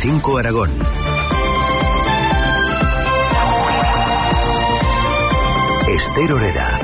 Telecinco Aragón. Esther Oreda.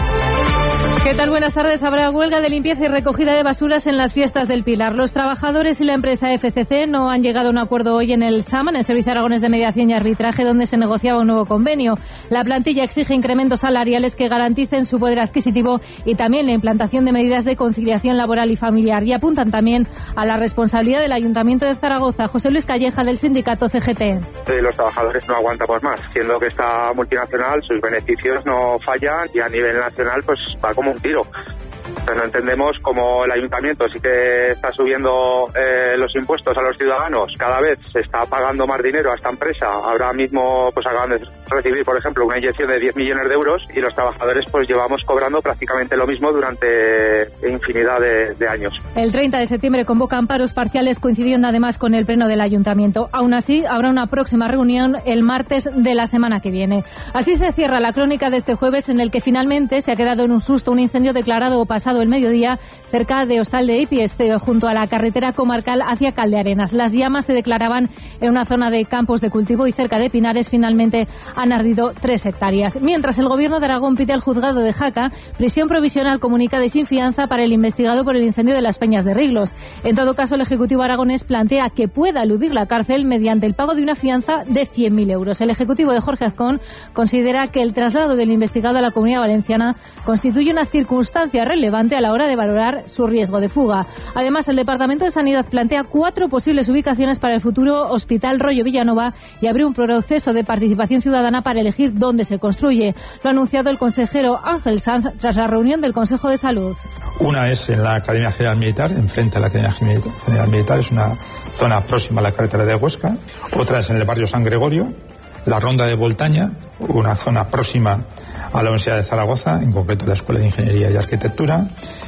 ¿Qué tal? Buenas tardes. Habrá huelga de limpieza y recogida de basuras en las fiestas del Pilar. Los trabajadores y la empresa FCC no han llegado a un acuerdo hoy en el SAMAN, el Servicio Aragonés de Mediación y Arbitraje, donde se negociaba un nuevo convenio. La plantilla exige incrementos salariales que garanticen su poder adquisitivo y también la implantación de medidas de conciliación laboral y familiar. Y apuntan también a la responsabilidad del Ayuntamiento de Zaragoza. José Luis Calleja, del sindicato CGT. Los trabajadores no aguantamos más, siendo que esta multinacional, sus beneficios no fallan y a nivel nacional pues va como un tiro. Pero no entendemos cómo el ayuntamiento sí que está subiendo los impuestos a los ciudadanos. Cada vez se está pagando más dinero a esta empresa. Ahora mismo pues acaban de recibir, por ejemplo, una inyección de 10 millones de euros y los trabajadores pues llevamos cobrando prácticamente lo mismo durante infinidad de años. El 30 de septiembre convocan paros parciales coincidiendo además con el pleno del ayuntamiento. Aún así, habrá una próxima reunión el martes de la semana que viene. Así se cierra la crónica de este jueves, en el que finalmente se ha quedado en un susto un incendio declarado pasado el mediodía cerca de Hostal de Ipies, junto a la carretera comarcal hacia Caldearenas. Las llamas se declaraban en una zona de campos de cultivo y cerca de Pinares finalmente han ardido 3 hectáreas. Mientras, el Gobierno de Aragón pide al juzgado de Jaca prisión provisional comunicada y sin fianza para el investigado por el incendio de las Peñas de Riglos. En todo caso, el Ejecutivo aragonés plantea que pueda eludir la cárcel mediante el pago de una fianza de 100.000 euros. El Ejecutivo de Jorge Azcón considera que el traslado del investigado a la Comunidad Valenciana constituye una circunstancia relevante a la hora de valorar su riesgo de fuga. Además, el Departamento de Sanidad plantea 4 posibles ubicaciones para el futuro Hospital Rollo Villanova y abre un proceso de participación ciudadana para elegir dónde se construye. Lo ha anunciado el consejero Ángel Sanz tras la reunión del Consejo de Salud. Una es en la Academia General Militar, enfrente a la Academia General Militar, es una zona próxima a la carretera de Huesca. Otra es en el barrio San Gregorio, la Ronda de Voltaña, una zona próxima a la Universidad de Zaragoza, en concreto la Escuela de Ingeniería y Arquitectura,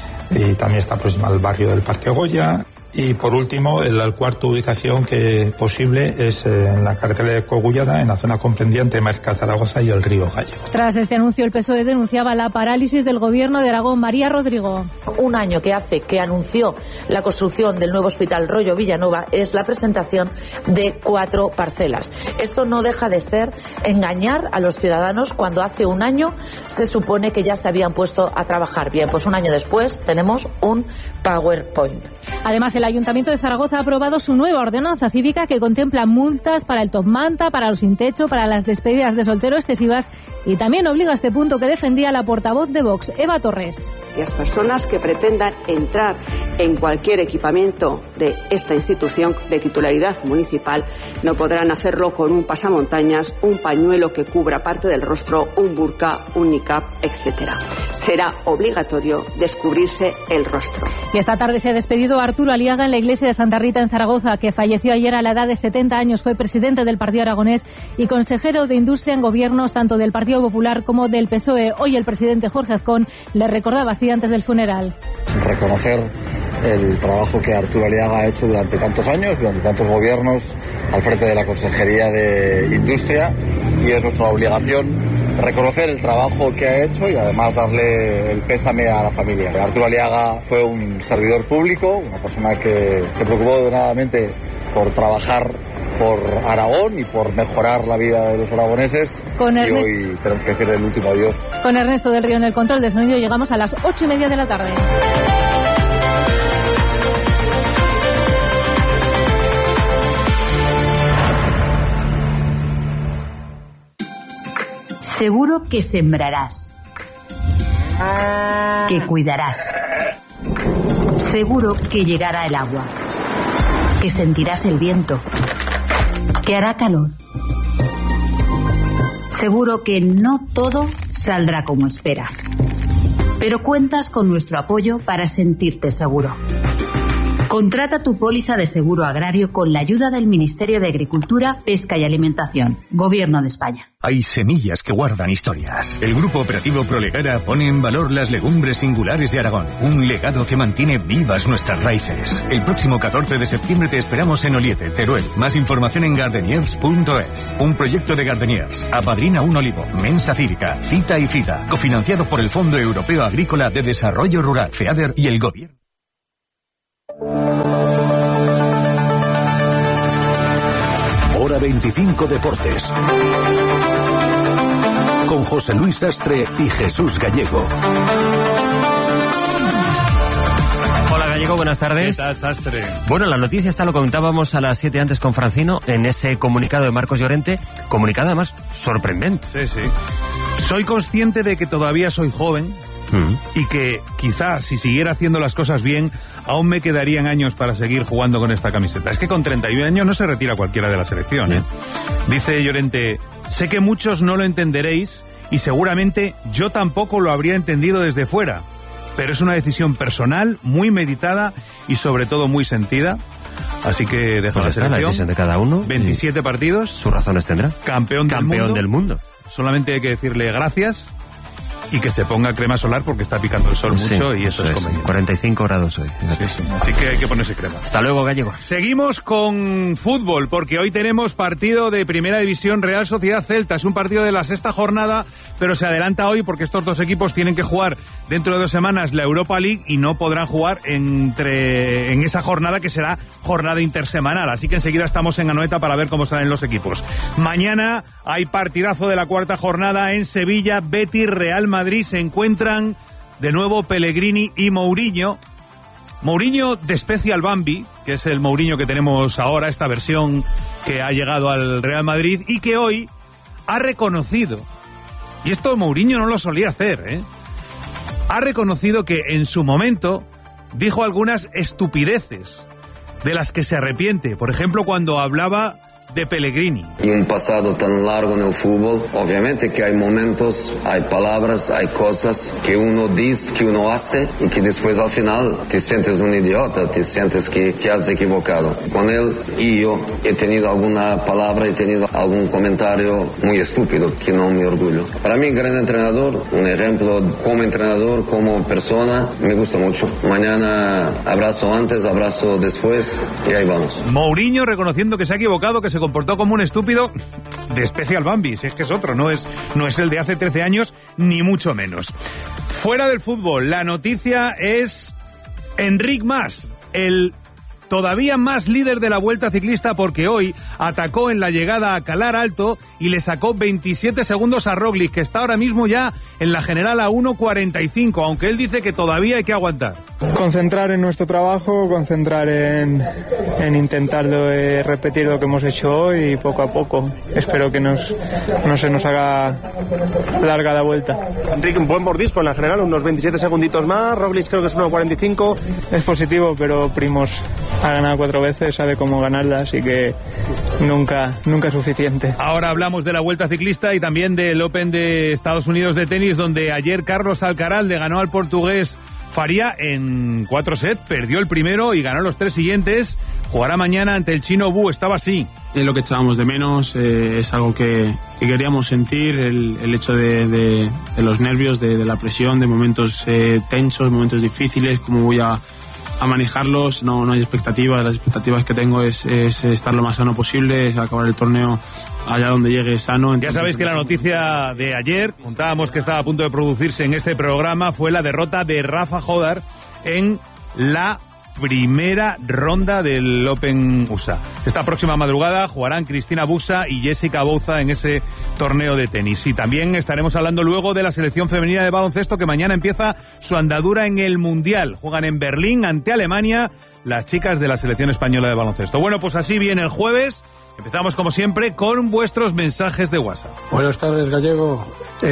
y también está próxima al barrio del Parque Goya. Y por último, la cuarta ubicación que posible es en la carretera de Cogullada, en la zona comprendiente Marca Zaragoza y el río Gallego. Tras este anuncio, el PSOE denunciaba la parálisis del Gobierno de Aragón. María Rodrigo. Un año que hace que anunció la construcción del nuevo Hospital Rollo Villanova es la presentación de 4 parcelas. Esto no deja de ser engañar a los ciudadanos cuando hace un año se supone que ya se habían puesto a trabajar. Bien, pues un año después tenemos un PowerPoint. Además, el Ayuntamiento de Zaragoza ha aprobado su nueva ordenanza cívica que contempla multas para el top manta, para los sin techo, para las despedidas de soltero excesivas y también obliga a este punto que defendía la portavoz de Vox, Eva Torres. Las personas que pretendan entrar en cualquier equipamiento de esta institución de titularidad municipal no podrán hacerlo con un pasamontañas, un pañuelo que cubra parte del rostro, un burka, un niqab, etc. Será obligatorio descubrirse el rostro. Y esta tarde se ha despedido a Arturo Aliaga en la iglesia de Santa Rita en Zaragoza, que falleció ayer a la edad de 70 años. Fue presidente del Partido Aragonés y consejero de Industria en gobiernos tanto del Partido Popular como del PSOE. Hoy el presidente Jorge Azcón le recordaba así antes del funeral. Reconocer el trabajo que Arturo Aliaga ha hecho durante tantos años, durante tantos gobiernos, al frente de la Consejería de Industria, y es nuestra obligación reconocer el trabajo que ha hecho y además darle el pésame a la familia. Arturo Aliaga fue un servidor público, una persona que se preocupó donadamente por trabajar por Aragón y por mejorar la vida de los aragoneses. Y hoy tenemos que decir el último adiós. Con Ernesto del Río en el control de sonido llegamos a las 8:30 de la tarde. Seguro que sembrarás, que cuidarás. Seguro que llegará el agua, que sentirás el viento, que hará calor. Seguro que no todo saldrá como esperas, pero cuentas con nuestro apoyo para sentirte seguro. Contrata tu póliza de seguro agrario con la ayuda del Ministerio de Agricultura, Pesca y Alimentación, Gobierno de España. Hay semillas que guardan historias. El Grupo Operativo Prolegara pone en valor las legumbres singulares de Aragón, un legado que mantiene vivas nuestras raíces. El próximo 14 de septiembre te esperamos en Oliete, Teruel. Más información en gardeniers.es. Un proyecto de Gardeniers. Apadrina un olivo. Mensa cívica. Cita y Fita. Cofinanciado por el Fondo Europeo Agrícola de Desarrollo Rural, FEADER y el Gobierno. 25 Deportes. Con José Luis Sastre y Jesús Gallego. Hola Gallego, buenas tardes. ¿Qué tal, Sastre? Bueno, la noticia esta lo comentábamos a las 7 antes con Francino en ese comunicado de Marcos Llorente, comunicado además sorprendente. Sí. Soy consciente de que todavía soy joven y que quizás si siguiera haciendo las cosas bien aún me quedarían años para seguir jugando con esta camiseta. Es que con 31 años no se retira cualquiera de la selección, ¿eh? Dice Llorente, sé que muchos no lo entenderéis y seguramente yo tampoco lo habría entendido desde fuera, pero es una decisión personal, muy meditada y sobre todo muy sentida. Así que deja la selección. La decisión de cada uno. 27 partidos. Sus razones tendrá. Campeón del mundo. Solamente hay que decirle gracias y que se ponga crema solar porque está picando el sol mucho y eso es conveniente. 45 grados hoy. Sí. Así que hay que ponerse crema. Hasta luego, Gallego. Seguimos con fútbol porque hoy tenemos partido de Primera División Real Sociedad Celta. Es un partido de la 6ª jornada, pero se adelanta hoy porque estos dos equipos tienen que jugar dentro de 2 semanas la Europa League y no podrán jugar en esa jornada que será jornada intersemanal. Así que enseguida estamos en Anoeta para ver cómo salen los equipos. Mañana hay partidazo de la 4ª jornada en Sevilla, Betis, Real Madrid. Se encuentran de nuevo Pellegrini y Mourinho. Mourinho desprecia al Bambi, que es el Mourinho que tenemos ahora, esta versión que ha llegado al Real Madrid y que hoy ha reconocido, y esto Mourinho no lo solía hacer, ha reconocido que en su momento dijo algunas estupideces de las que se arrepiente. Por ejemplo, cuando hablaba de Pellegrini. Y un pasado tan largo en el fútbol, obviamente que hay momentos, hay palabras, hay cosas que uno dice, que uno hace y que después al final te sientes un idiota, te sientes que te has equivocado. Con él y yo he tenido alguna palabra, he tenido algún comentario muy estúpido que no me orgullo. Para mí, gran entrenador, un ejemplo como entrenador, como persona, me gusta mucho. Mañana abrazo antes, abrazo después y ahí vamos. Mourinho reconociendo que se ha equivocado, que se comportó como un estúpido de especie al Bambi, si es que es otro, no es el de hace 13 años, ni mucho menos. Fuera del fútbol, la noticia es Enric Mas, el todavía más líder de la Vuelta Ciclista, porque hoy atacó en la llegada a Calar Alto y le sacó 27 segundos a Roglic, que está ahora mismo ya en la general a 1:45, aunque él dice que todavía hay que aguantar. Concentrar en nuestro trabajo, concentrar en intentar repetir lo que hemos hecho hoy y poco a poco. Espero que no se nos haga larga la vuelta. Enrique, un buen mordisco en la general, unos 27 segunditos más. Roglic creo que es 1:45. Es positivo, pero Primož ha ganado 4 veces, sabe cómo ganarla, así que nunca es suficiente. Ahora hablamos de la Vuelta Ciclista y también del Open de Estados Unidos de tenis, donde ayer Carlos Alcaraz le ganó al portugués Faria en 4 sets, perdió el primero y ganó los 3 siguientes. Jugará mañana ante el chino Wu, estaba así. Es lo que echábamos de menos, es algo que queríamos sentir, el hecho de los nervios, de la presión, de momentos tensos, momentos difíciles, cómo voy a manejarlos. No hay expectativas, las expectativas que tengo es estar lo más sano posible, es acabar el torneo allá donde llegue sano. Entonces, ya sabéis que la noticia de ayer, contábamos que estaba a punto de producirse en este programa, fue la derrota de Rafa Jodar en la primera ronda del Open USA. Esta próxima madrugada jugarán Cristina Busa y Jessica Bouza en ese torneo de tenis. Y también estaremos hablando luego de la selección femenina de baloncesto, que mañana empieza su andadura en el Mundial. Juegan en Berlín ante Alemania las chicas de la selección española de baloncesto. Bueno, pues así viene el jueves. Empezamos, como siempre, con vuestros mensajes de WhatsApp. Buenas tardes, Gallego.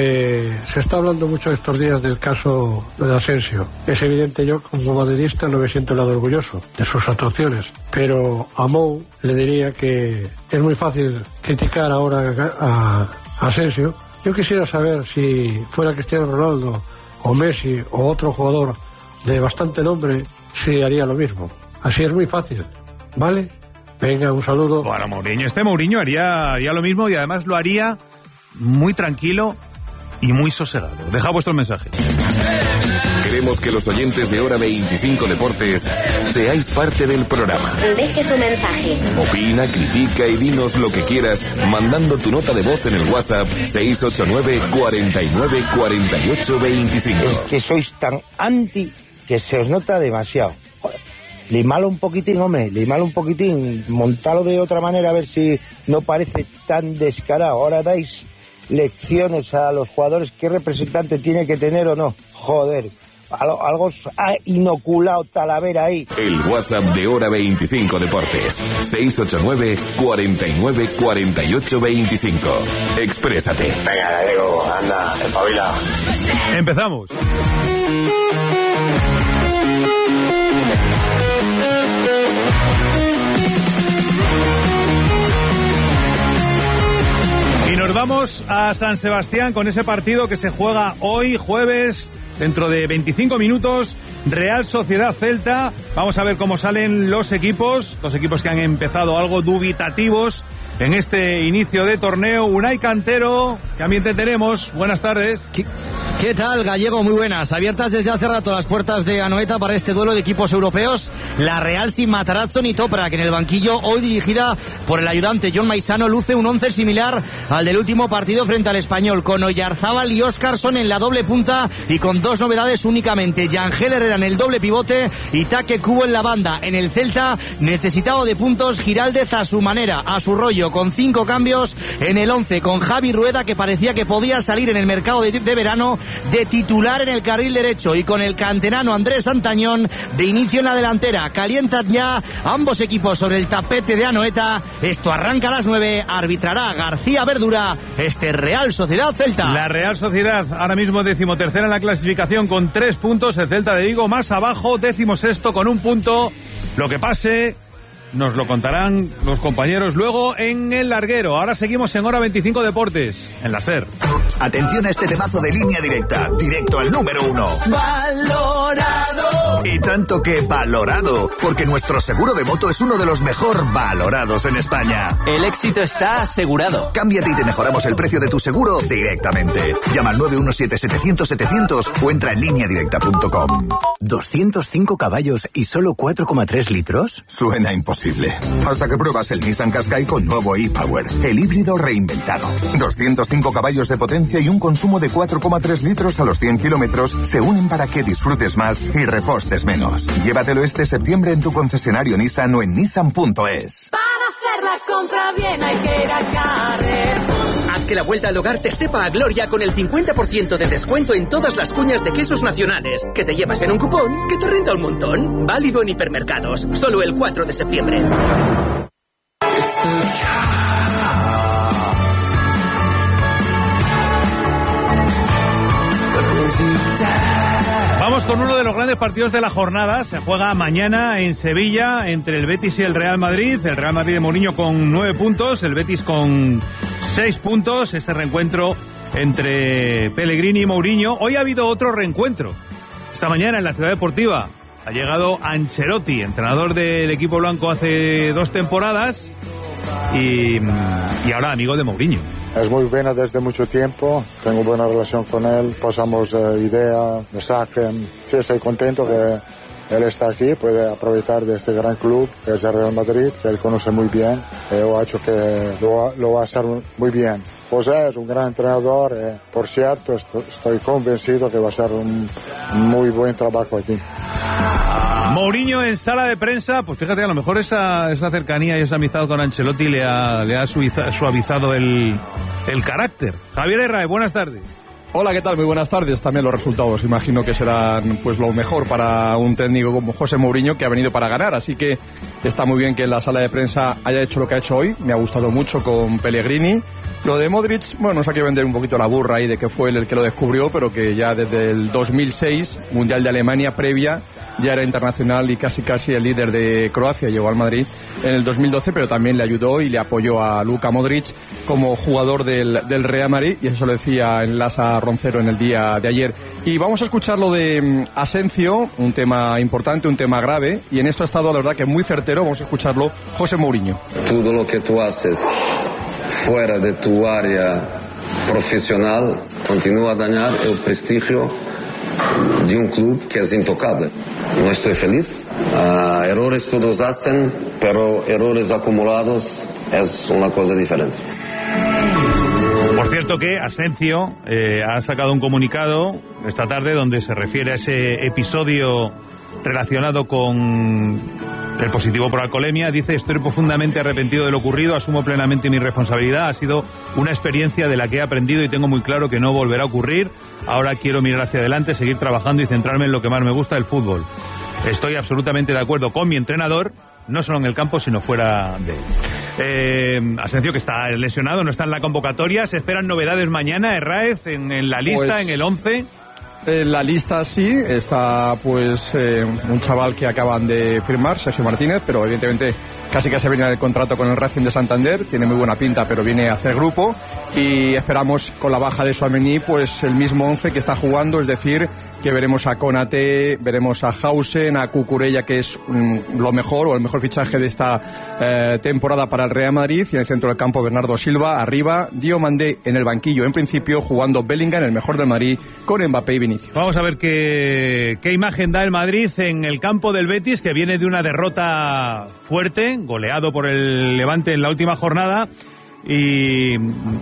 Se está hablando mucho estos días del caso de Asensio. Es evidente, yo como madridista no me siento nada orgulloso de sus actuaciones, pero a Mou le diría que es muy fácil criticar ahora a Asensio. Yo quisiera saber si fuera Cristiano Ronaldo o Messi o otro jugador de bastante nombre, si haría lo mismo. Así es muy fácil, ¿vale? Venga, un saludo. Bueno, Mourinho haría lo mismo y además lo haría muy tranquilo y muy sosegado. Deja vuestro mensaje. Queremos que los oyentes de Hora 25 Deportes seáis parte del programa. Deje tu mensaje. Opina, critica y dinos lo que quieras mandando tu nota de voz en el WhatsApp 689 49 48 25. Es que sois tan anti que se os nota demasiado. Joder. limalo un poquitín, hombre, limalo un poquitín, montalo de otra manera a ver si no parece tan descarado. Ahora dais lecciones a los jugadores qué representante tiene que tener o no. Joder, algo ha inoculado Talavera ahí. El WhatsApp de Hora 25 Deportes, 689 49 48 25. Exprésate. Venga, Gallego, anda, espabila. Empezamos. Y nos vamos a San Sebastián con ese partido que se juega hoy, jueves, dentro de 25 minutos, Real Sociedad Celta. Vamos a ver cómo salen los equipos que han empezado algo dubitativos en este inicio de torneo. Unai Cantero, ¿qué ambiente tenemos? Buenas tardes. ¿Qué tal, Gallego? Muy buenas. Abiertas desde hace rato las puertas de Anoeta para este duelo de equipos europeos. La Real sin Matarazzo ni Toprak en el banquillo, hoy dirigida por el ayudante John Maisano, luce un 11 similar al del último partido frente al Español, con Oyarzábal y Óscarson en la doble punta y con dos novedades únicamente: Yangel Herrera en el doble pivote y Taque Cubo en la banda. En el Celta, necesitado de puntos, Giraldez a su manera, a su rollo, con 5 cambios en el 11, con Javi Rueda, que parecía que podía salir en el mercado de verano de titular en el carril derecho, y con el canterano Andrés Antañón de inicio en la delantera. Calientan ya ambos equipos sobre el tapete de Anoeta. Esto arranca a las 9, arbitrará García Verdura este Real Sociedad Celta. La Real Sociedad ahora mismo 13ª en la clasificación con 3 puntos, el Celta de Vigo más abajo 16º con 1 punto. Lo que pase nos lo contarán los compañeros luego en el larguero. Ahora seguimos en Hora 25 Deportes, en la SER. Atención a este temazo de Línea Directa, directo al número 1. ¡Valorado! Y tanto que valorado, porque nuestro seguro de moto es uno de los mejor valorados en España. El éxito está asegurado. Cámbiate y te mejoramos el precio de tu seguro directamente. Llama al 917-700-700 o entra en lineadirecta.com. ¿205 caballos y solo 4,3 litros? Suena imposible. Hasta que pruebas el Nissan Qashqai con nuevo e-Power, el híbrido reinventado. 205 caballos de potencia y un consumo de 4,3 litros a los 100 kilómetros se unen para que disfrutes más y repostes menos. Llévatelo este septiembre en tu concesionario Nissan o en nissan.es. Para hacer la compra bien hay que ir a Carrefour. Haz que la vuelta al hogar te sepa a gloria con el 50% de descuento en todas las cuñas de quesos nacionales, que te llevas en un cupón que te renta un montón. Válido en hipermercados, solo el 4 de septiembre. Vamos con uno de los grandes partidos de la jornada. Se juega mañana en Sevilla entre el Betis y el Real Madrid. El Real Madrid de Mourinho con 9 puntos, el Betis con 6 puntos. Ese reencuentro entre Pellegrini y Mourinho. Hoy ha habido otro reencuentro. Esta mañana en la Ciudad Deportiva ha llegado Ancelotti, entrenador del equipo blanco hace 2 temporadas y ahora amigo de Mourinho. Es muy buena desde mucho tiempo, tengo buena relación con él, pasamos ideas, mensajes. Sí, estoy contento que él está aquí, puede aprovechar de este gran club que es el Real Madrid, que él conoce muy bien. Yo he hecho que lo va a hacer muy bien. José es un gran entrenador, por cierto, estoy convencido que va a ser un muy buen trabajo aquí. Mourinho en sala de prensa, pues fíjate, a lo mejor esa cercanía y esa amistad con Ancelotti le ha suavizado el carácter. Javier Herrera, buenas tardes. Hola, ¿qué tal? Muy buenas tardes. También los resultados imagino que serán pues lo mejor para un técnico como José Mourinho, que ha venido para ganar, así que está muy bien que en la sala de prensa haya hecho lo que ha hecho hoy. Me ha gustado mucho con Pellegrini. Lo de Modric, bueno, nos ha querido vender un poquito la burra ahí de que fue él el que lo descubrió, pero que ya desde el 2006, Mundial de Alemania previa, ya era internacional y casi el líder de Croacia. Llegó al Madrid en el 2012, pero también le ayudó y le apoyó a Luka Modric como jugador del Real Madrid, y eso lo decía en Lasa Roncero en el día de ayer. Y vamos a escuchar lo de Asensio, un tema importante, un tema grave, y en esto ha estado la verdad que muy certero. Vamos a escucharlo José Mourinho. Todo lo que tú haces fuera de tu área profesional continúa a dañar el prestigio de un club que es intocable. No estoy feliz. Errores todos hacen, pero errores acumulados es una cosa diferente. Por cierto que Asensio ha sacado un comunicado esta tarde donde se refiere a ese episodio relacionado con el positivo por alcoholemia. Dice: estoy profundamente arrepentido de lo ocurrido, asumo plenamente mi responsabilidad, ha sido una experiencia de la que he aprendido y tengo muy claro que no volverá a ocurrir. Ahora quiero mirar hacia adelante, seguir trabajando y centrarme en lo que más me gusta, el fútbol. Estoy absolutamente de acuerdo con mi entrenador, no solo en el campo, sino fuera de él. Asensio, que está lesionado, no está en la convocatoria. ¿Se esperan novedades mañana, Herráez, en la lista, en el 11? En la lista sí, está pues un chaval que acaban de firmar, Sergio Martínez, pero evidentemente casi que se viene el contrato con el Racing de Santander, tiene muy buena pinta, pero viene a hacer grupo, y esperamos con la baja de Tchouaméni pues el mismo 11 que está jugando, es decir, que veremos a Konaté, veremos a Hausen, a Cucurella, que es lo mejor o el mejor fichaje de esta temporada para el Real Madrid, y en el centro del campo Bernardo Silva, arriba Diomandé en el banquillo, en principio jugando Bellingham, el mejor del Madrid, con Mbappé y Vinicius. Vamos a ver qué imagen da el Madrid en el campo del Betis, que viene de una derrota fuerte, goleado por el Levante en la última jornada. Y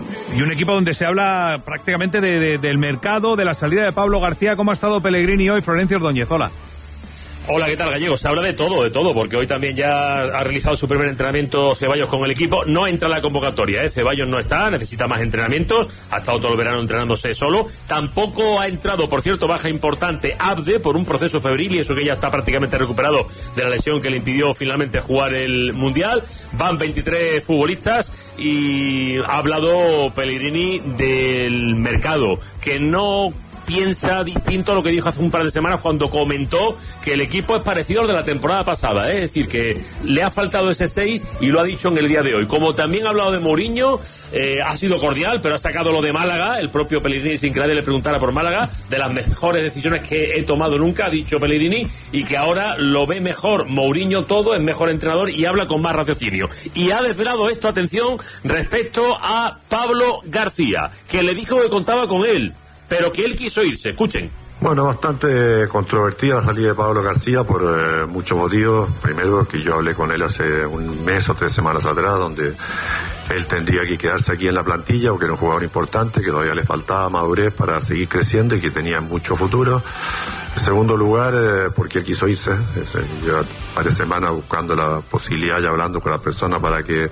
un equipo donde se habla prácticamente del mercado, de la salida de Pablo García. ¿Cómo ha estado Pellegrini hoy? Florencio Ordóñez, hola. Hola, ¿qué tal, Gallego? Se habla de todo, porque hoy también ya ha realizado su primer entrenamiento Ceballos con el equipo. No entra en la convocatoria, Ceballos no está, necesita más entrenamientos, ha estado todo el verano entrenándose solo. Tampoco ha entrado, por cierto, baja importante, Abde, por un proceso febril, y eso que ya está prácticamente recuperado de la lesión que le impidió finalmente jugar el Mundial. Van 23 futbolistas y ha hablado Pellegrini del mercado, que no piensa distinto a lo que dijo hace un par de semanas cuando comentó que el equipo es parecido al de la temporada pasada, es decir, que le ha faltado ese 6 y lo ha dicho en el día de hoy. Como también ha hablado de Mourinho, ha sido cordial, pero ha sacado lo de Málaga, el propio Pellegrini, sin que nadie le preguntara por Málaga, de las mejores decisiones que he tomado nunca, ha dicho Pellegrini, y que ahora lo ve mejor Mourinho todo, es mejor entrenador y habla con más raciocinio. Y ha desvelado esto, atención, respecto a Pablo García, que le dijo que contaba con él, pero que él quiso irse. Escuchen. Bueno, bastante controvertida la salida de Pablo García por muchos motivos. Primero, que yo hablé con él hace un mes o 3 semanas atrás, donde él tendría que quedarse aquí en la plantilla, porque era un jugador importante, que todavía le faltaba madurez para seguir creciendo y que tenía mucho futuro. En segundo lugar, porque él quiso irse. Lleva varias semanas buscando la posibilidad y hablando con la persona para que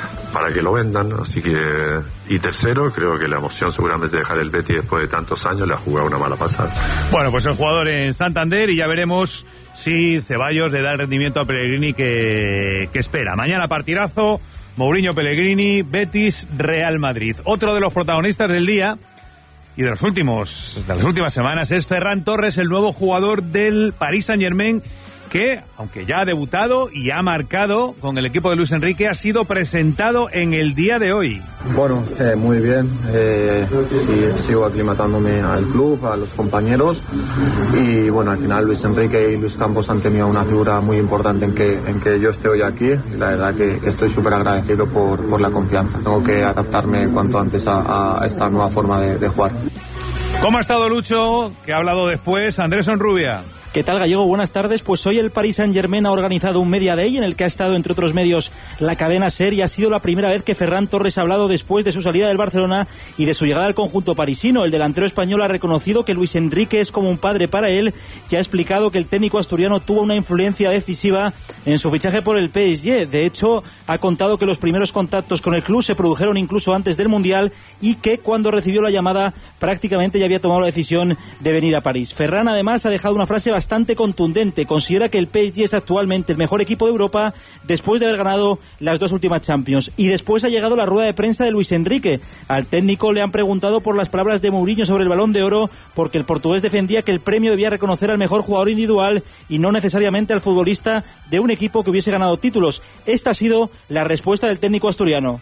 lo vendan, así que... Y tercero, creo que la emoción seguramente de dejar el Betis después de tantos años le ha jugado una mala pasada. Bueno, pues el jugador en Santander, y ya veremos si Ceballos le da el rendimiento a Pellegrini que espera. Mañana partidazo, Mourinho, Pellegrini, Betis, Real Madrid. Otro de los protagonistas del día y de las últimas semanas es Ferran Torres, el nuevo jugador del Paris Saint-Germain, que, aunque ya ha debutado y ha marcado con el equipo de Luis Enrique, ha sido presentado en el día de hoy. Bueno, muy bien. Sigo aclimatándome al club, a los compañeros, y bueno, al final Luis Enrique y Luis Campos han tenido una figura muy importante en que yo esté hoy aquí, y la verdad que estoy súper agradecido por la confianza. Tengo que adaptarme cuanto antes a esta nueva forma de jugar. ¿Cómo ha estado Lucho? Que ha hablado después Andrés Onrubia. ¿Qué tal, Gallego? Buenas tardes. Pues hoy el Paris Saint-Germain ha organizado un Media Day en el que ha estado, entre otros medios, la cadena SER, y ha sido la primera vez que Ferran Torres ha hablado después de su salida del Barcelona y de su llegada al conjunto parisino. El delantero español ha reconocido que Luis Enrique es como un padre para él y ha explicado que el técnico asturiano tuvo una influencia decisiva en su fichaje por el PSG. De hecho, ha contado que los primeros contactos con el club se produjeron incluso antes del Mundial y que cuando recibió la llamada prácticamente ya había tomado la decisión de venir a París. Ferran, además, ha dejado una frase bastante contundente. Considera que el PSG es actualmente el mejor equipo de Europa después de haber ganado las 2 últimas Champions. Y después ha llegado la rueda de prensa de Luis Enrique. Al técnico le han preguntado por las palabras de Mourinho sobre el Balón de Oro, porque el portugués defendía que el premio debía reconocer al mejor jugador individual y no necesariamente al futbolista de un equipo que hubiese ganado títulos. Esta ha sido la respuesta del técnico asturiano.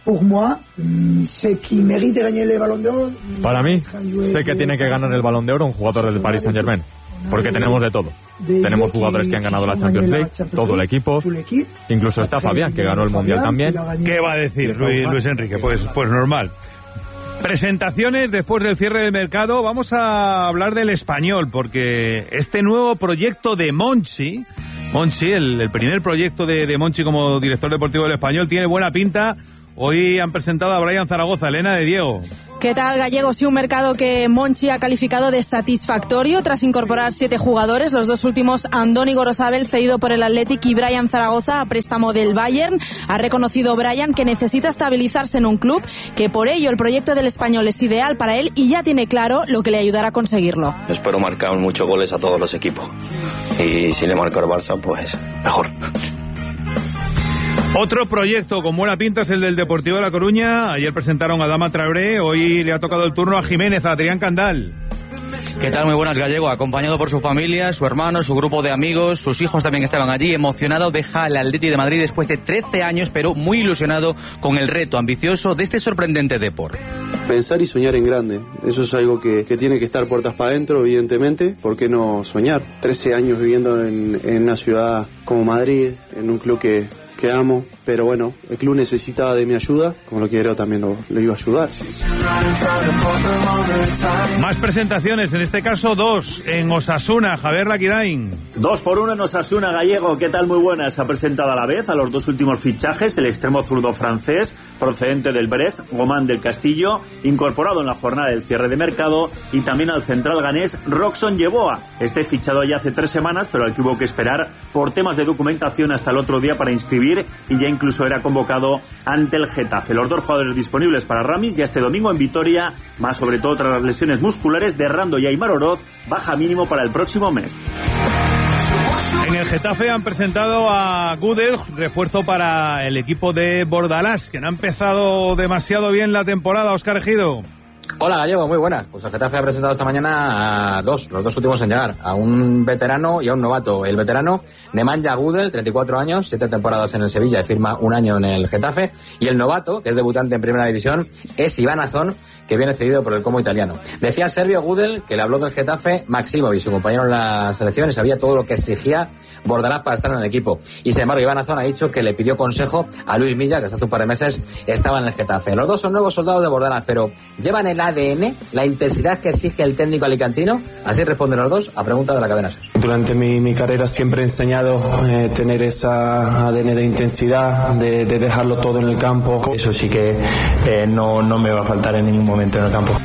Para mí, sé que tiene que ganar el Balón de Oro un jugador del Paris Saint-Germain, porque tenemos de todo. Tenemos jugadores que han ganado la Champions League, todo el equipo, incluso está Fabián, que ganó el Mundial también. ¿Qué va a decir Luis Enrique? Pues normal. Presentaciones después del cierre del mercado. Vamos a hablar del Español, porque este nuevo proyecto de Monchi, el primer proyecto de Monchi como director deportivo del Español, tiene buena pinta. Hoy han presentado a Brian Zaragoza, Elena de Diego. ¿Qué tal, Gallego? Sí, un mercado que Monchi ha calificado de satisfactorio tras incorporar 7 jugadores, los dos últimos Andoni Gorosabel, cedido por el Athletic, y Brian Zaragoza, a préstamo del Bayern. Ha reconocido Brian que necesita estabilizarse en un club, que por ello el proyecto del español es ideal para él y ya tiene claro lo que le ayudará a conseguirlo. Espero marcar muchos goles a todos los equipos y si le marco al Barça, pues mejor. Otro proyecto con buena pinta es el del Deportivo de La Coruña. Ayer presentaron a Adama Traoré, hoy le ha tocado el turno a Jiménez, a Adrián Candal. ¿Qué tal? Muy buenas, Gallego. Acompañado por su familia, su hermano, su grupo de amigos, sus hijos también estaban allí. Emocionado, deja el Atleti de Madrid después de 13 años, pero muy ilusionado con el reto ambicioso de este sorprendente deporte. Pensar y soñar en grande, eso es algo que tiene que estar puertas para adentro, evidentemente. ¿Por qué no soñar? 13 años viviendo en una ciudad como Madrid, en un club que amo, pero bueno, el club necesitaba de mi ayuda, como lo quiero también lo iba a ayudar. Más presentaciones, en este caso 2, en Osasuna, Javier Laquidain. 2-1 en Osasuna, Gallego. ¿Qué tal? Muy buenas. Se ha presentado a la vez a los dos últimos fichajes, el extremo zurdo francés, procedente del Brest, Gomán del Castillo, incorporado en la jornada del cierre de mercado, y también al central ganés, Roxon Yeboah. Este fichado ya hace 3 semanas, pero al que hubo que esperar por temas de documentación hasta el otro día para inscribir, y ya incluso era convocado ante el Getafe. Los 2 jugadores disponibles para Ramis ya este domingo en Vitoria, más sobre todo tras las lesiones musculares de Rando y Aimar Oroz, baja mínimo para el próximo mes. En el Getafe han presentado a Gudel, refuerzo para el equipo de Bordalás, que no ha empezado demasiado bien la temporada. Óscar Ejido. Hola, Gallego, muy buenas. Pues el Getafe ha presentado esta mañana a los dos últimos en llegar, a un veterano y a un novato. El veterano, Nemanja Gudel, 34 años, 7 temporadas en el Sevilla y firma 1 año en el Getafe. Y el novato, que es debutante en Primera División, es Iván Azón, que viene cedido por el Como italiano. Decía el serbio Gudel que le habló del Getafe Maximovic, su compañero en la selección, y sabía todo lo que exigía Bordalás para estar en el equipo. Y sin embargo, Iván Azón ha dicho que le pidió consejo a Luis Milla, que hasta hace un par de meses estaba en el Getafe. Los dos son nuevos soldados de Bordalás, pero llevan el ADN, la intensidad que exige el técnico alicantino. Así responden los dos a pregunta de la cadena SER. Durante mi carrera siempre he enseñado tener esa ADN de intensidad, de dejarlo todo en el campo. Eso sí que no me va a faltar en ningún momento en el campo.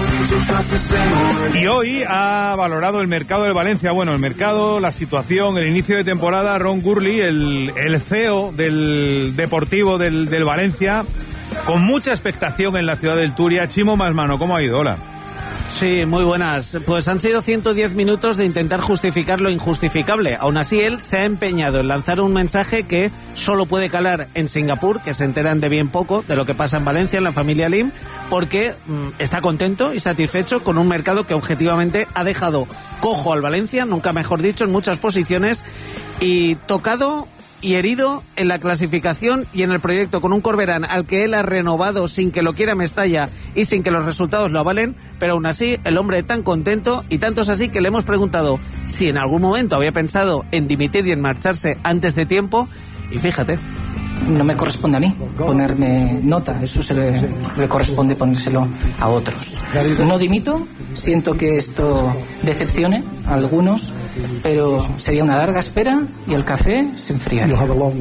Y hoy ha valorado el mercado del Valencia. Bueno, el mercado, la situación, el inicio de temporada. Ron Gurley, el CEO del Deportivo del Valencia, con mucha expectación en la ciudad del Turia. Chimo Masmano, ¿cómo ha ido? Hola. Sí, muy buenas. Pues han sido 110 minutos de intentar justificar lo injustificable. Aún así, él se ha empeñado en lanzar un mensaje que solo puede calar en Singapur, que se enteran de bien poco de lo que pasa en Valencia, en la familia Lim, porque está contento y satisfecho con un mercado que objetivamente ha dejado cojo al Valencia, nunca mejor dicho, en muchas posiciones, y tocado y herido en la clasificación y en el proyecto, con un Corberán al que él ha renovado sin que lo quiera Mestalla y sin que los resultados lo avalen, pero aún así el hombre tan contento, y tanto es así que le hemos preguntado si en algún momento había pensado en dimitir y en marcharse antes de tiempo, y fíjate. No me corresponde a mí ponerme nota, eso le corresponde ponérselo a otros. No dimito, siento que esto decepcione a algunos, pero sería una larga espera y el café se enfriaría.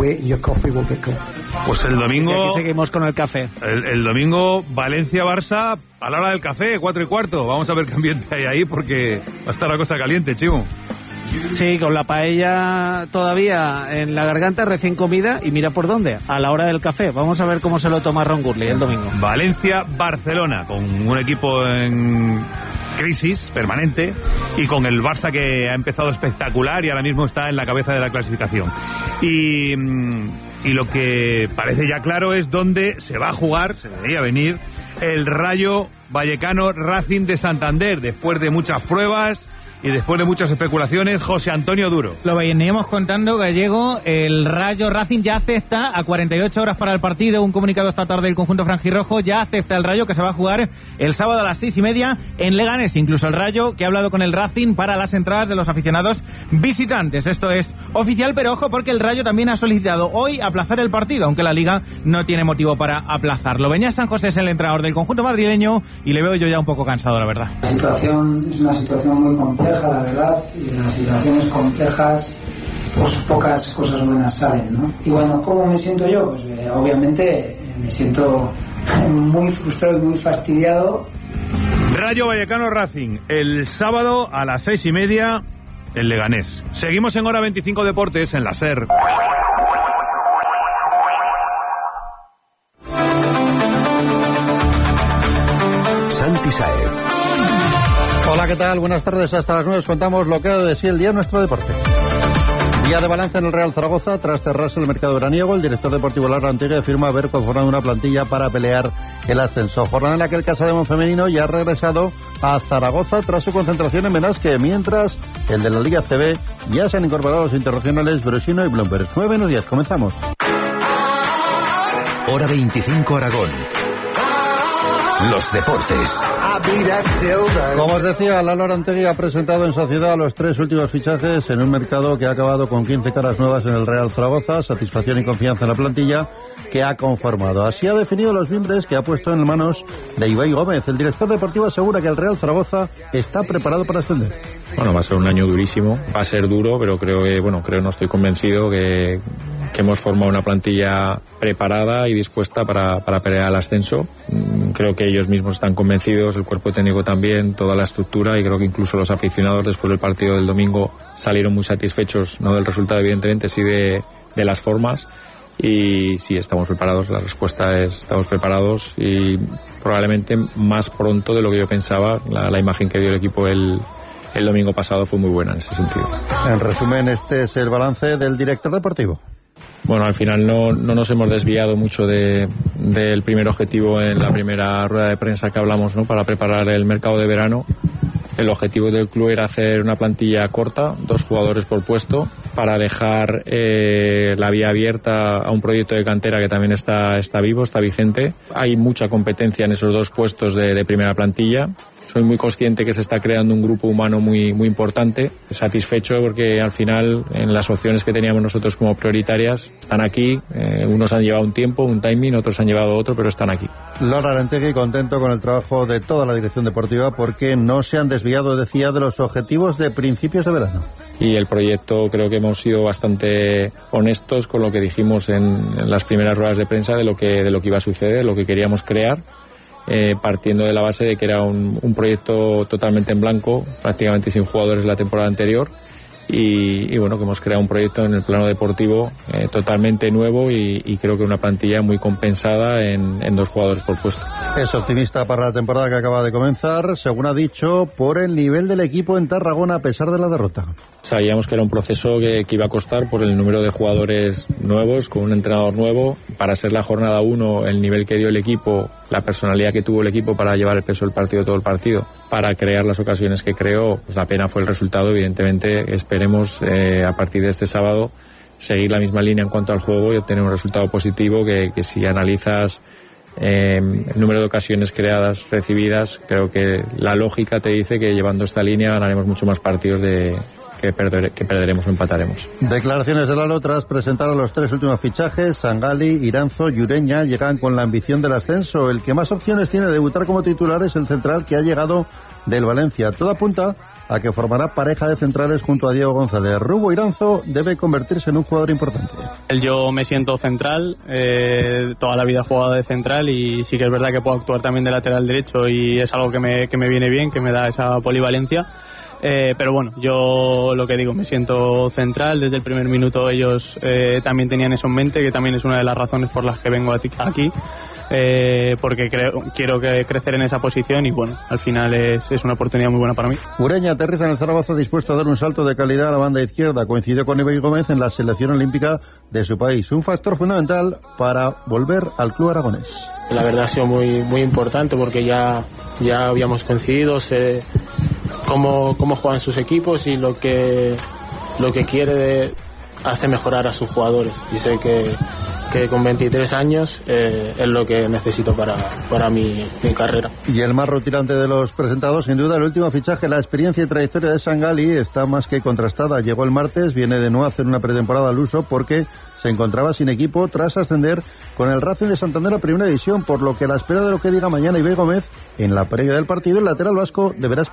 Pues el domingo... Y aquí seguimos con el café. El domingo Valencia-Barça a la hora del café, 4:15. Vamos a ver qué ambiente hay ahí, porque va a estar la cosa caliente, Chimo. Sí, con la paella todavía en la garganta, recién comida, y mira por dónde, a la hora del café. Vamos a ver cómo se lo toma Ron Gurley el domingo. Valencia-Barcelona, con un equipo en crisis permanente y con el Barça que ha empezado espectacular y ahora mismo está en la cabeza de la clasificación. Y lo que parece ya claro es dónde se va a jugar, se debería venir, el Rayo Vallecano Racing de Santander, después de muchas pruebas y después de muchas especulaciones. José Antonio Duro. Lo veníamos contando, Gallego. El Rayo Racing ya acepta, a 48 horas para el partido, un comunicado esta tarde del conjunto franjirrojo, ya acepta el Rayo, que se va a jugar el sábado a las 6:30 en Leganés. Incluso el Rayo, que ha hablado con el Racing para las entradas de los aficionados visitantes. Esto es oficial, pero ojo, porque el Rayo también ha solicitado hoy aplazar el partido, aunque la Liga no tiene motivo para aplazarlo. Beñat San José es el entrenador del conjunto madrileño y le veo yo ya un poco cansado, la verdad. La situación es una situación muy compleja, la verdad, y en las situaciones complejas pues pocas cosas buenas salen, ¿no? Y bueno, ¿cómo me siento yo? Pues obviamente me siento muy frustrado y muy fastidiado. Rayo Vallecano Racing, el sábado a las 6:30, el Leganés. Seguimos en Hora 25 Deportes, en la SER. Santi Saez. Hola, ¿qué tal? Buenas tardes. Hasta las 9 os contamos lo que ha de sí el día en nuestro deporte. Día de balance en el Real Zaragoza. Tras cerrarse el mercado veraniego, el director deportivo Laura Antigua afirma haber conformado una plantilla para pelear el ascenso. Jornada en la que el Casademón femenino ya ha regresado a Zaragoza tras su concentración en Benasque, mientras el de la Liga CB ya se han incorporado los internacionales Brusino y Blomberg. 9:10, comenzamos. Hora 25 Aragón. Los deportes. Como os decía, Laura Antegui ha presentado en sociedad los 3 últimos fichajes en un mercado que ha acabado con 15 caras nuevas en el Real Zaragoza, satisfacción y confianza en la plantilla que ha conformado. Así ha definido los mimbres que ha puesto en manos de Ibai Gómez. El director deportivo asegura que el Real Zaragoza está preparado para ascender. Bueno, va a ser un año durísimo, va a ser duro, pero no estoy convencido que hemos formado una plantilla preparada y dispuesta para pelear al ascenso. Creo que ellos mismos están convencidos, el cuerpo técnico también, toda la estructura, y creo que incluso los aficionados después del partido del domingo salieron muy satisfechos, no del resultado evidentemente, sí de las formas. Y sí, estamos preparados, la respuesta es estamos preparados y probablemente más pronto de lo que yo pensaba. La imagen que dio el equipo el domingo pasado fue muy buena en ese sentido. En resumen, este es el balance del director deportivo. Bueno, al final no nos hemos desviado mucho del primer objetivo en la primera rueda de prensa que hablamos, ¿no? Para preparar el mercado de verano. El objetivo del club era hacer una plantilla corta, 2 jugadores por puesto, para dejar la vía abierta a un proyecto de cantera que también está vivo, está vigente. Hay mucha competencia en esos 2 puestos de primera plantilla. Soy muy consciente que se está creando un grupo humano muy, muy importante. Satisfecho porque al final en las opciones que teníamos nosotros como prioritarias están aquí. Unos han llevado un tiempo, un timing, otros han llevado otro, pero están aquí. Laura Arantegui contento con el trabajo de toda la dirección deportiva porque no se han desviado, decía, de los objetivos de principios de verano. Y el proyecto, creo que hemos sido bastante honestos con lo que dijimos en las primeras ruedas de prensa de lo que iba a suceder, lo que queríamos crear. Partiendo de la base de que era un proyecto totalmente en blanco, prácticamente sin jugadores la temporada anterior, y bueno, que hemos creado un proyecto en el plano deportivo totalmente nuevo y creo que una plantilla muy compensada en 2 jugadores por puesto. Es optimista para la temporada que acaba de comenzar, según ha dicho, por el nivel del equipo en Tarragona a pesar de la derrota. Sabíamos que era un proceso que iba a costar por el número de jugadores nuevos, con un entrenador nuevo. Para ser la jornada 1, el nivel que dio el equipo, la personalidad que tuvo el equipo para llevar el peso del partido todo el partido, para crear las ocasiones que creó, pues la pena fue el resultado. Evidentemente esperemos a partir de este sábado seguir la misma línea en cuanto al juego y obtener un resultado positivo que si analizas el número de ocasiones creadas, recibidas, creo que la lógica te dice que llevando esta línea ganaremos mucho más partidos que perderemos o empataremos. Declaraciones de Lalo tras presentar a los 3 últimos fichajes. Sangali, Iranzo y Ureña llegan con la ambición del ascenso. El que más opciones tiene de debutar como titular es el central que ha llegado del Valencia. Todo apunta a que formará pareja de centrales junto a Diego González. Rubo Iranzo debe convertirse en un jugador importante. Yo me siento central, toda la vida he jugado de central y sí que es verdad que puedo actuar también de lateral derecho y es algo que me viene bien, que me da esa polivalencia. Pero bueno, yo lo que digo, me siento central. Desde el primer minuto ellos también tenían eso en mente, que también es una de las razones por las que vengo aquí, porque quiero crecer en esa posición y bueno, al final es una oportunidad muy buena para mí. Ureña aterriza en el Zaragoza dispuesto a dar un salto de calidad a la banda izquierda. Coincidió con Ibai Gómez en la selección olímpica de su país, un factor fundamental para volver al club aragonés. La verdad ha sido muy, muy importante porque ya habíamos coincidido, sé cómo juegan sus equipos y lo que quiere hace mejorar a sus jugadores, y sé que con 23 años es lo que necesito para mi carrera. Y el más rutilante de los presentados, sin duda, el último fichaje. La experiencia y trayectoria de Sangali está más que contrastada. Llegó el martes, viene de no hacer una pretemporada al uso porque se encontraba sin equipo tras ascender con el Racing de Santander a Primera División, por lo que a la espera de lo que diga mañana Ibai Gómez en la previa del partido, el lateral vasco deberá esperar.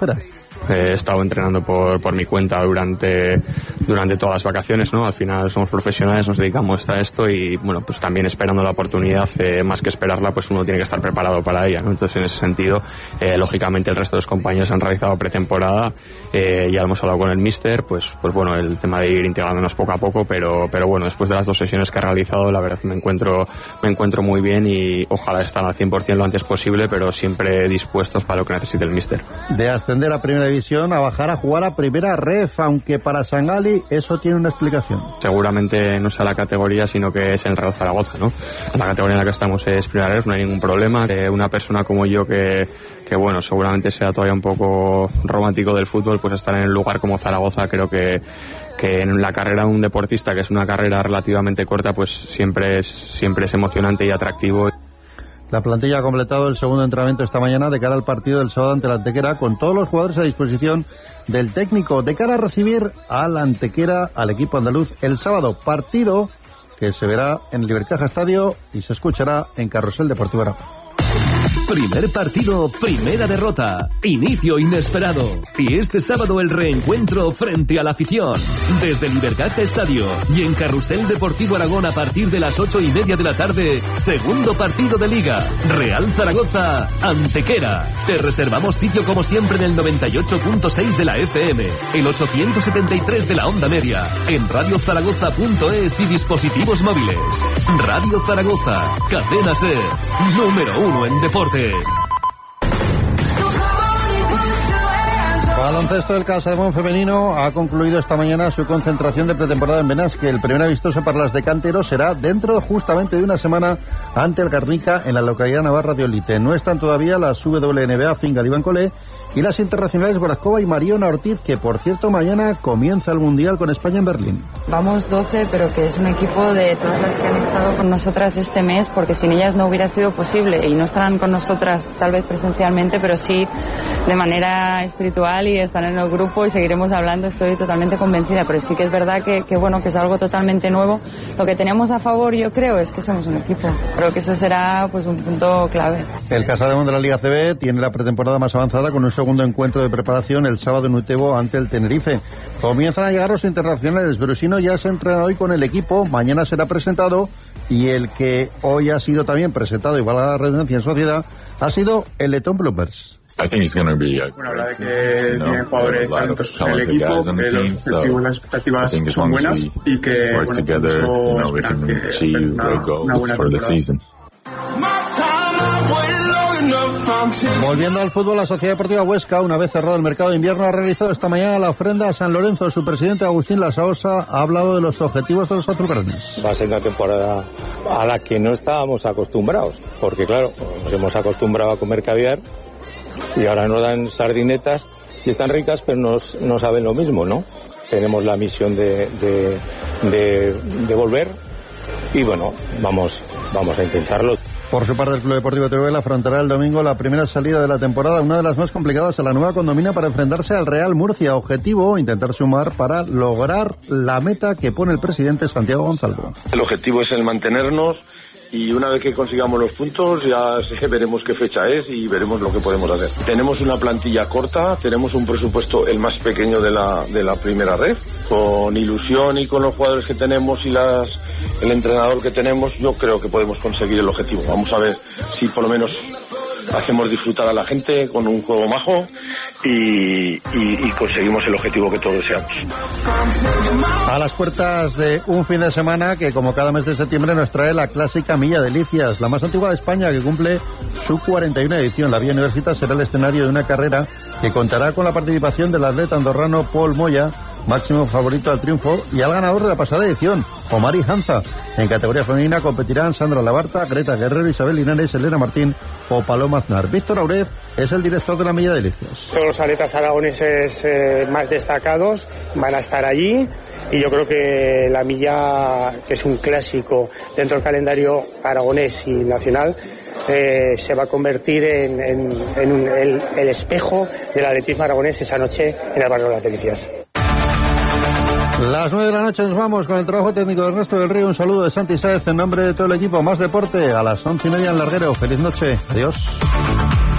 He estado entrenando por mi cuenta durante todas las vacaciones, ¿no? Al final somos profesionales, nos dedicamos a esto y, bueno, pues también esperando la oportunidad, más que esperarla, pues uno tiene que estar preparado para ella, ¿no? Entonces, en ese sentido, lógicamente el resto de los compañeros han realizado pretemporada, ya hemos hablado con el míster, pues bueno, el tema de ir integrándonos poco a poco, pero bueno, después de las 2 sesiones que he realizado, la verdad me encuentro muy bien y ojalá estar al 100% lo antes posible, pero siempre dispuestos para lo que necesite el míster. De ascender a Primera División a bajar a jugar a Primera Ref, aunque para Sangali eso tiene una explicación. Seguramente no sea la categoría, sino que es el Real Zaragoza, ¿no? La categoría en la que estamos es Primera Ref, no hay ningún problema. Una persona como yo que bueno, seguramente sea todavía un poco romántico del fútbol, pues estar en un lugar como Zaragoza, creo que en la carrera de un deportista, que es una carrera relativamente corta, pues siempre es emocionante y atractivo. La plantilla ha completado el segundo entrenamiento esta mañana de cara al partido del sábado ante la Antequera, con todos los jugadores a disposición del técnico, de cara a recibir a la Antequera, al equipo andaluz, el sábado. Partido que se verá en el Ibercaja Estadio y se escuchará en Carrusel Deportivo Aragón. Primer partido, primera derrota, inicio inesperado. Y este sábado el reencuentro frente a la afición. Desde el Ibercaja Estadio y en Carrusel Deportivo Aragón a partir de las 8:30 de la tarde, segundo partido de Liga. Real Zaragoza, Antequera. Te reservamos sitio como siempre en el 98.6 de la FM, el 873 de la onda media, en radiozaragoza.es y dispositivos móviles. Radio Zaragoza, cadena SER, número 1 en deporte. Baloncesto del Casademón femenino ha concluido esta mañana su concentración de pretemporada en Benasque. El primer amistoso para las de Cantero será dentro justamente de una semana ante el Guernica en la localidad navarra de Olite. No están todavía las WNBA Fingal Iván Colé y las internacionales Borazkova y Mariona Ortiz, que por cierto mañana comienza el Mundial con España en Berlín. Vamos 12, pero que es un equipo de todas las que han estado con nosotras este mes, porque sin ellas no hubiera sido posible, y no estarán con nosotras tal vez presencialmente, pero sí de manera espiritual, y están en el grupo y seguiremos hablando, estoy totalmente convencida, pero sí que es verdad que bueno, que es algo totalmente nuevo. Lo que tenemos a favor, yo creo, es que somos un equipo. Creo que eso será pues un punto clave. El Casademón de la Liga CB tiene la pretemporada más avanzada con un segundo encuentro de preparación el sábado en Utebo ante el Tenerife. Comienzan a llegar los internacionales. Berusino ya se entrena hoy con el equipo, mañana será presentado, y el que hoy ha sido también presentado, igual a la redundancia en sociedad, ha sido el Letón Bloomers. I think he's going to be a great team. Tiene jugadores talentosos en el equipo, las expectativas son buenas y que work together, we can achieve great goals for the season. Volviendo al fútbol, la Sociedad Deportiva Huesca, una vez cerrado el mercado de invierno, ha realizado esta mañana la ofrenda a San Lorenzo. Su presidente, Agustín Lasaosa, ha hablado de los objetivos de los azulgranes. Va a ser una temporada a la que no estábamos acostumbrados, porque claro, nos hemos acostumbrado a comer caviar y ahora nos dan sardinetas y están ricas, pero no saben lo mismo, ¿no? Tenemos la misión de volver y bueno, vamos a intentarlo. Por su parte, el Club Deportivo Teruel afrontará el domingo la primera salida de la temporada, una de las más complicadas a la nueva condomina, para enfrentarse al Real Murcia. Objetivo, intentar sumar para lograr la meta que pone el presidente Santiago Gonzalo. El objetivo es el mantenernos, y una vez que consigamos los puntos ya veremos qué fecha es y veremos lo que podemos hacer. Tenemos una plantilla corta, tenemos un presupuesto el más pequeño de la primera red. Con ilusión y con los jugadores que tenemos y el entrenador que tenemos, yo creo que podemos conseguir el objetivo. Vamos a ver si por lo menos hacemos disfrutar a la gente con un juego majo y conseguimos el objetivo que todos deseamos. A las puertas de un fin de semana que, como cada mes de septiembre, nos trae la clásica Milla de Licias, la más antigua de España, que cumple su 41 edición. La Vía Universitas será el escenario de una carrera que contará con la participación del atleta andorrano Paul Moya, máximo favorito al triunfo, y al ganador de la pasada edición, Omari Hanza. En categoría femenina competirán Sandra Labarta, Greta Guerrero, Isabel Linares, Elena Martín o Paloma Aznar. Víctor Aurez es el director de la Milla de Licias. Todos los atletas aragoneses más destacados van a estar allí, y yo creo que la milla, que es un clásico dentro del calendario aragonés y nacional, se va a convertir en el espejo del atletismo aragonés esa noche en el barrio de las Delicias. Las 9 de la noche nos vamos con el trabajo técnico de Ernesto del Río. Un saludo de Santi Sáez en nombre de todo el equipo. Más deporte a las 11:30 en Larguero. Feliz noche. Adiós.